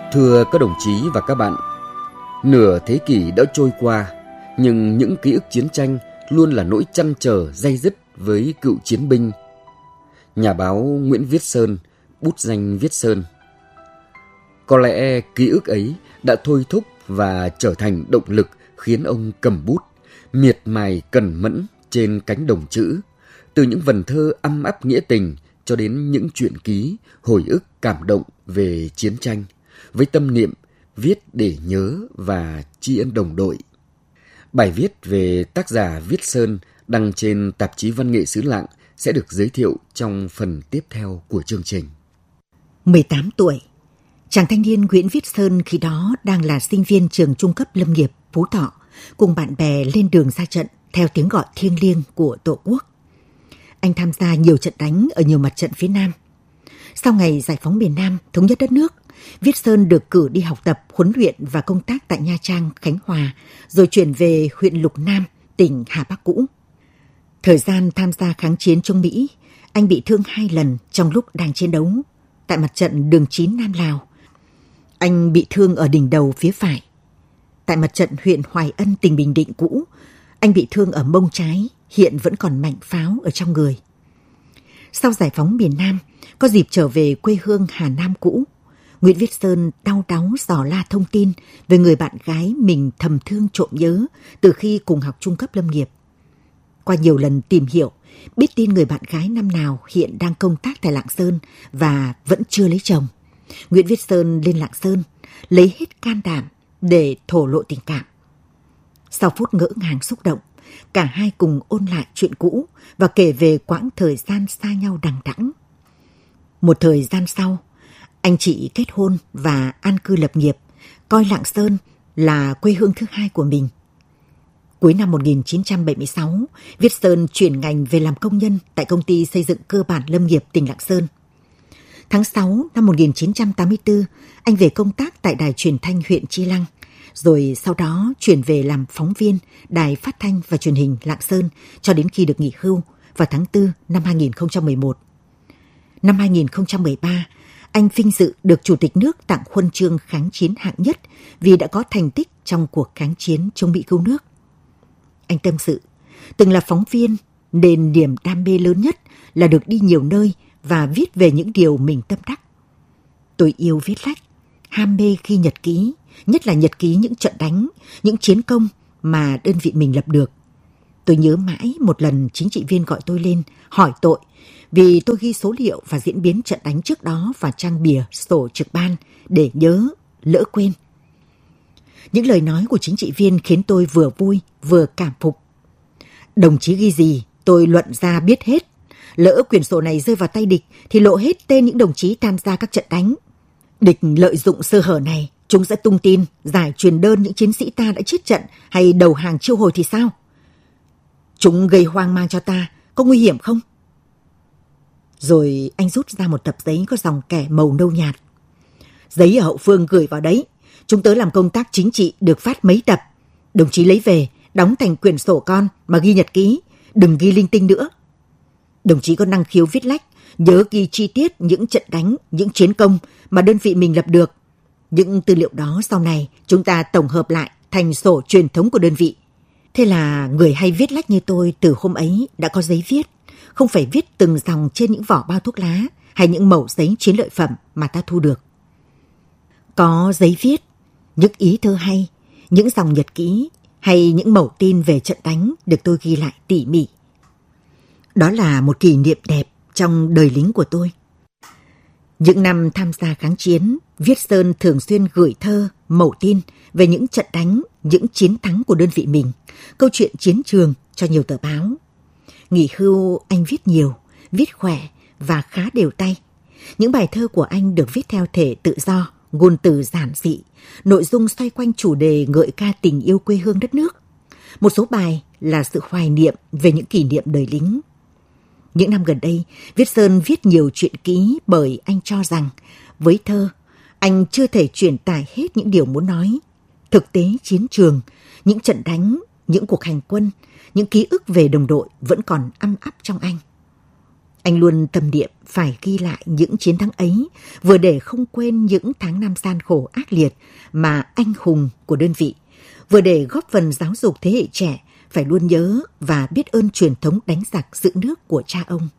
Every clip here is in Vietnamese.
Thưa các đồng chí và các bạn, nửa thế kỷ đã trôi qua, nhưng những ký ức chiến tranh luôn là nỗi trăn trở day dứt với cựu chiến binh. Nhà báo Nguyễn Viết Sơn, bút danh Viết Sơn. Có lẽ ký ức ấy đã thôi thúc và trở thành động lực khiến ông cầm bút, miệt mài cẩn mẫn trên cánh đồng chữ, từ những vần thơ âm ấp nghĩa tình cho đến những truyện ký, hồi ức cảm động về chiến tranh, với tâm niệm viết để nhớ và tri ân đồng đội. Bài viết về tác giả Viết Sơn đăng trên tạp chí Văn nghệ xứ Lạng sẽ được giới thiệu trong phần tiếp theo của chương trình. 18 tuổi, chàng thanh niên Nguyễn Viết Sơn khi đó đang là sinh viên trường trung cấp lâm nghiệp Phú Thọ, cùng bạn bè lên đường ra trận theo tiếng gọi thiêng liêng của Tổ quốc. Anh tham gia nhiều trận đánh ở nhiều mặt trận phía Nam. Sau ngày giải phóng miền Nam, thống nhất đất nước, Viết Sơn được cử đi học tập, huấn luyện và công tác tại Nha Trang, Khánh Hòa, rồi chuyển về huyện Lục Nam, tỉnh Hà Bắc cũ. Thời gian tham gia kháng chiến chống Mỹ, anh bị thương 2 lần trong lúc đang chiến đấu. Tại mặt trận Đường 9 Nam Lào, anh bị thương ở đỉnh đầu phía phải. Tại mặt trận huyện Hoài Ân, tỉnh Bình Định cũ, anh bị thương ở mông trái, hiện vẫn còn mảnh pháo ở trong người. Sau giải phóng miền Nam, có dịp trở về quê hương Hà Nam cũ, Nguyễn Viết Sơn đau đáu dò la thông tin về người bạn gái mình thầm thương trộm nhớ từ khi cùng học trung cấp lâm nghiệp. Qua nhiều lần tìm hiểu, biết tin người bạn gái năm nào hiện đang công tác tại Lạng Sơn và vẫn chưa lấy chồng, Nguyễn Viết Sơn lên Lạng Sơn, lấy hết can đảm để thổ lộ tình cảm. Sau phút ngỡ ngàng xúc động, cả hai cùng ôn lại chuyện cũ và kể về quãng thời gian xa nhau đằng đẵng. Một thời gian sau, anh chị kết hôn và an cư lập nghiệp, coi Lạng Sơn là quê hương thứ hai của mình. Cuối năm 1976, Viết Sơn chuyển ngành về làm công nhân tại công ty xây dựng cơ bản lâm nghiệp tỉnh Lạng Sơn. Tháng 6 năm 1984, anh về công tác tại Đài Truyền thanh huyện Chi Lăng, rồi sau đó chuyển về làm phóng viên Đài Phát thanh và Truyền hình Lạng Sơn cho đến khi được nghỉ hưu vào tháng 4 năm 2011. Năm 2013, anh vinh dự được Chủ tịch nước tặng huân chương kháng chiến hạng nhất vì đã có thành tích trong cuộc kháng chiến chống Mỹ cứu nước. Anh tâm sự, từng là phóng viên nên niềm đam mê lớn nhất là được đi nhiều nơi và viết về những điều mình tâm đắc. Tôi yêu viết lách, ham mê ghi nhật ký, nhất là nhật ký những trận đánh, những chiến công mà đơn vị mình lập được. Tôi nhớ mãi một lần chính trị viên gọi tôi lên hỏi tội vì tôi ghi số liệu và diễn biến trận đánh trước đó vào trang bìa sổ trực ban để nhớ, lỡ quên. Những lời nói của chính trị viên khiến tôi vừa vui vừa cảm phục. Đồng chí ghi gì, tôi luận ra biết hết. Lỡ quyển sổ này rơi vào tay địch thì lộ hết tên những đồng chí tham gia các trận đánh. Địch lợi dụng sơ hở này, chúng sẽ tung tin, giải truyền đơn những chiến sĩ ta đã chết trận hay đầu hàng chiêu hồi thì sao? Chúng gây hoang mang cho ta, có nguy hiểm không? Rồi anh rút ra một tập giấy có dòng kẻ màu nâu nhạt. Giấy ở hậu phương gửi vào đấy. Chúng tớ làm công tác chính trị được phát mấy tập. Đồng chí lấy về, đóng thành quyển sổ con mà ghi nhật ký, đừng ghi linh tinh nữa. Đồng chí có năng khiếu viết lách, nhớ ghi chi tiết những trận đánh, những chiến công mà đơn vị mình lập được. Những tư liệu đó sau này chúng ta tổng hợp lại thành sổ truyền thống của đơn vị. Thế là người hay viết lách như tôi từ hôm ấy đã có giấy viết, không phải viết từng dòng trên những vỏ bao thuốc lá hay những mẩu giấy chiến lợi phẩm mà ta thu được. Có giấy viết, những ý thơ hay, những dòng nhật ký hay những mẩu tin về trận đánh được tôi ghi lại tỉ mỉ. Đó là một kỷ niệm đẹp trong đời lính của tôi. Những năm tham gia kháng chiến, Viết Sơn thường xuyên gửi thơ, mẩu tin về những trận đánh, những chiến thắng của đơn vị mình, câu chuyện chiến trường cho nhiều tờ báo. Nghỉ hưu anh viết nhiều, viết khỏe và khá đều tay. Những bài thơ của anh được viết theo thể tự do, ngôn từ giản dị, nội dung xoay quanh chủ đề ngợi ca tình yêu quê hương đất nước. Một số bài là sự hoài niệm về những kỷ niệm đời lính. Những năm gần đây, Viết Sơn viết nhiều truyện ký bởi anh cho rằng với thơ, anh chưa thể truyền tải hết những điều muốn nói. Thực tế chiến trường, những trận đánh, những cuộc hành quân, những ký ức về đồng đội vẫn còn ăm ắp trong anh. Anh luôn tâm niệm phải ghi lại những chiến thắng ấy, vừa để không quên những tháng năm gian khổ ác liệt mà anh hùng của đơn vị, vừa để góp phần giáo dục thế hệ trẻ phải luôn nhớ và biết ơn truyền thống đánh giặc giữ nước của cha ông.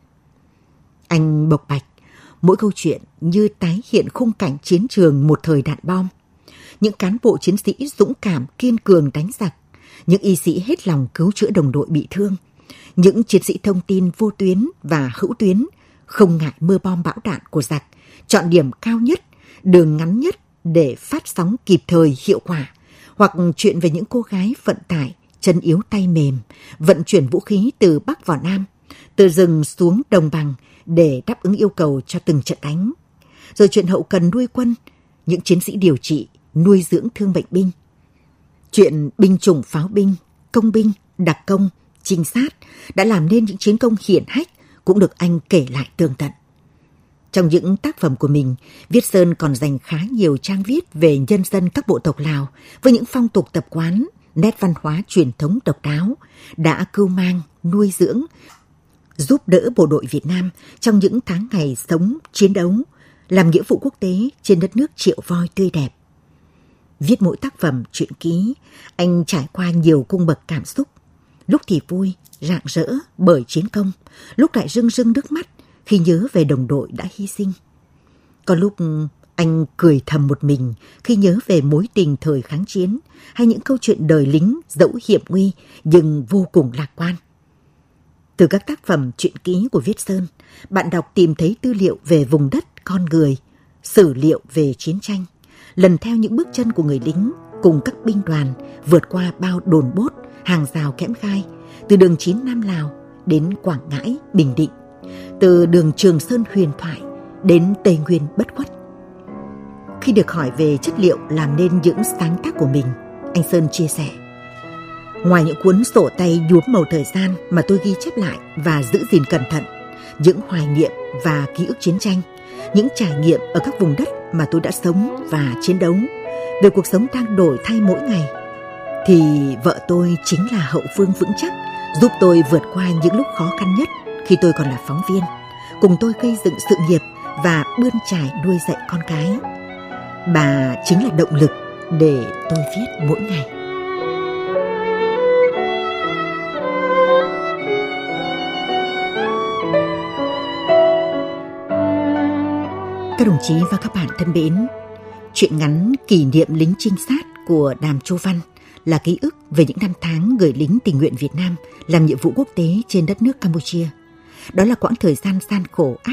Anh bộc bạch, mỗi câu chuyện như tái hiện khung cảnh chiến trường một thời đạn bom. Những cán bộ chiến sĩ dũng cảm kiên cường đánh giặc, những y sĩ hết lòng cứu chữa đồng đội bị thương, những chiến sĩ thông tin vô tuyến và hữu tuyến không ngại mưa bom bão đạn của giặc, chọn điểm cao nhất, đường ngắn nhất để phát sóng kịp thời hiệu quả, hoặc chuyện về những cô gái vận tải chân yếu tay mềm, vận chuyển vũ khí từ Bắc vào Nam, từ rừng xuống đồng bằng để đáp ứng yêu cầu cho từng trận đánh. Rồi chuyện hậu cần nuôi quân, những chiến sĩ điều trị, nuôi dưỡng thương bệnh binh. Chuyện binh chủng pháo binh, công binh, đặc công, trinh sát đã làm nên những chiến công hiển hách cũng được anh kể lại tường tận. Trong những tác phẩm của mình, Viết Sơn còn dành khá nhiều trang viết về nhân dân các bộ tộc Lào với những phong tục tập quán, nét văn hóa truyền thống độc đáo, đã cưu mang, nuôi dưỡng, giúp đỡ bộ đội Việt Nam trong những tháng ngày sống, chiến đấu, làm nghĩa vụ quốc tế trên đất nước triệu voi tươi đẹp. Viết mỗi tác phẩm truyện ký, anh trải qua nhiều cung bậc cảm xúc. Lúc thì vui, rạng rỡ bởi chiến công, lúc lại rưng rưng nước mắt khi nhớ về đồng đội đã hy sinh. Có lúc anh cười thầm một mình khi nhớ về mối tình thời kháng chiến hay những câu chuyện đời lính dẫu hiểm nguy nhưng vô cùng lạc quan. Từ các tác phẩm truyện ký của Viết Sơn, bạn đọc tìm thấy tư liệu về vùng đất, con người, sử liệu về chiến tranh, lần theo những bước chân của người lính cùng các binh đoàn vượt qua bao đồn bốt, hàng rào kẽm gai, từ đường 9 Nam Lào đến Quảng Ngãi, Bình Định, từ đường Trường Sơn huyền thoại đến Tây Nguyên bất khuất. Khi được hỏi về chất liệu làm nên những sáng tác của mình, anh Sơn chia sẻ: ngoài những cuốn sổ tay nhuốm màu thời gian mà tôi ghi chép lại và giữ gìn cẩn thận, những hoài niệm và ký ức chiến tranh, những trải nghiệm ở các vùng đất mà tôi đã sống và chiến đấu, về cuộc sống đang đổi thay mỗi ngày, thì vợ tôi chính là hậu phương vững chắc, giúp tôi vượt qua những lúc khó khăn nhất khi tôi còn là phóng viên, cùng tôi gây dựng sự nghiệp và bươn trải nuôi dạy con cái. Bà chính là động lực để tôi viết mỗi ngày. Các đồng chí và các bạn thân mến, truyện ngắn Kỷ niệm lính trinh sát của Đàm Châu Văn là ký ức về những năm tháng người lính tình nguyện Việt Nam làm nhiệm vụ quốc tế trên đất nước Campuchia. Đó là quãng thời gian gian khổ ác